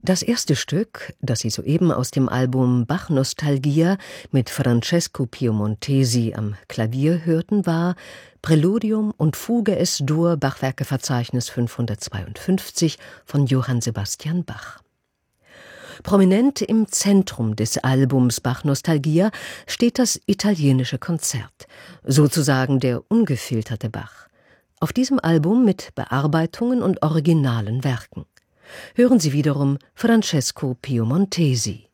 Das erste Stück, das Sie soeben aus dem Album Bach Nostalgia mit Francesco Piemontesi am Klavier hörten, war Präludium und Fuge Es-Dur, Bachwerkeverzeichnis 552 von Johann Sebastian Bach. Prominent im Zentrum des Albums Bach Nostalgia steht das italienische Konzert, sozusagen der ungefilterte Bach. Auf diesem Album mit Bearbeitungen und originalen Werken. Hören Sie wiederum Francesco Piemontesi.